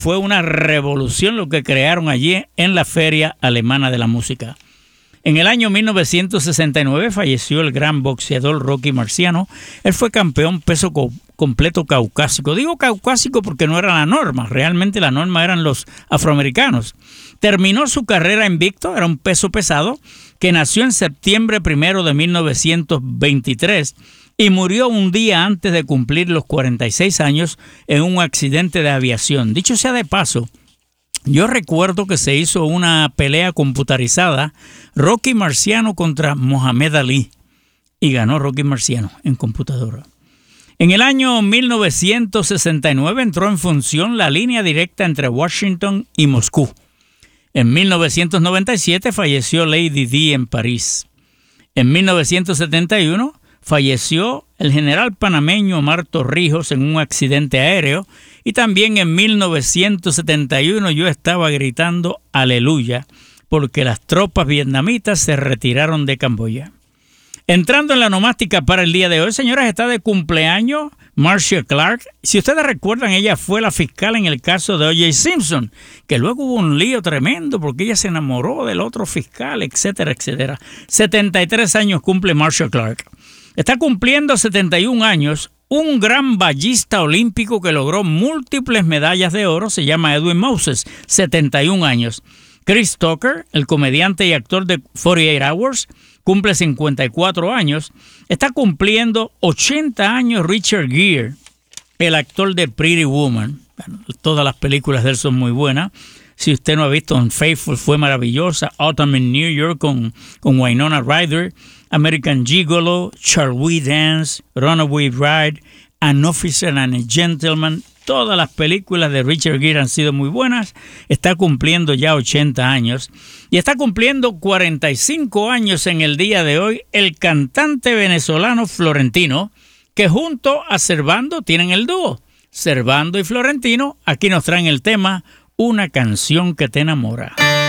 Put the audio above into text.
Fue una revolución lo que crearon allí en la Feria Alemana de la Música. En el año 1969 falleció el gran boxeador Rocky Marciano. Él fue campeón peso completo caucásico. Digo caucásico porque no era la norma. Realmente la norma eran los afroamericanos. Terminó su carrera invicto, era un peso pesado, que nació en septiembre 1 de 1923 y murió un día antes de cumplir los 46 años en un accidente de aviación. Dicho sea de paso, yo recuerdo que se hizo una pelea computarizada, Rocky Marciano contra Mohamed Ali, y ganó Rocky Marciano en computadora. En el año 1969 entró en función la línea directa entre Washington y Moscú. En 1997 falleció Lady Di en París. En 1971 falleció el general panameño Omar Torrijos en un accidente aéreo. Y también en 1971 yo estaba gritando aleluya porque las tropas vietnamitas se retiraron de Camboya. Entrando en la nomástica para el día de hoy, señoras, está de cumpleaños Marcia Clark. Si ustedes recuerdan, ella fue la fiscal en el caso de O.J. Simpson, que luego hubo un lío tremendo porque ella se enamoró del otro fiscal, etcétera, etcétera. 73 años cumple Marcia Clark. Está cumpliendo 71 años un gran ballista olímpico que logró múltiples medallas de oro, se llama Edwin Moses, 71 años. Chris Tucker, el comediante y actor de 48 Hours, cumple 54 años. Está cumpliendo 80 años Richard Gere, el actor de Pretty Woman. Bueno, todas las películas de él son muy buenas. Si usted no ha visto Unfaithful, fue maravillosa. Autumn in New York con Winona Ryder. American Gigolo, Shall We Dance, Runaway Bride, An Officer and a Gentleman. Todas las películas de Richard Gere han sido muy buenas. Está cumpliendo ya 80 años. Y está cumpliendo 45 años en el día de hoy el cantante venezolano Florentino, que junto a Servando tienen el dúo. Servando y Florentino aquí nos traen el tema Una canción que te enamora.